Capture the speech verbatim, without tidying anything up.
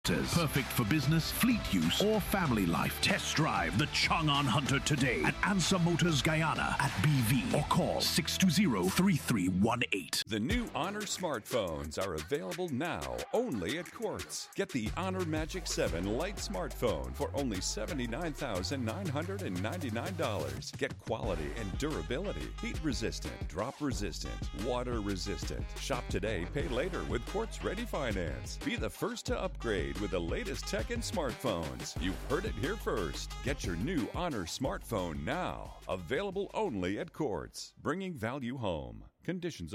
Perfect for business, fleet use, or family life. Test drive the Chang'an Hunter today at Ansa Motors Guyana at B V or call six two zero, three three one eight. The new Honor smartphones are available now only at Quartz. Get the Honor Magic seven Lite smartphone for only seventy-nine thousand nine hundred ninety-nine dollars. Get quality and durability. Heat resistant, drop resistant, water resistant. Shop today, pay later with Quartz Ready Finance. Be the first to upgrade with the latest tech and smartphones. You've heard it here first. Get your new Honor smartphone now. Available only at Quartz. Bringing value home. Conditions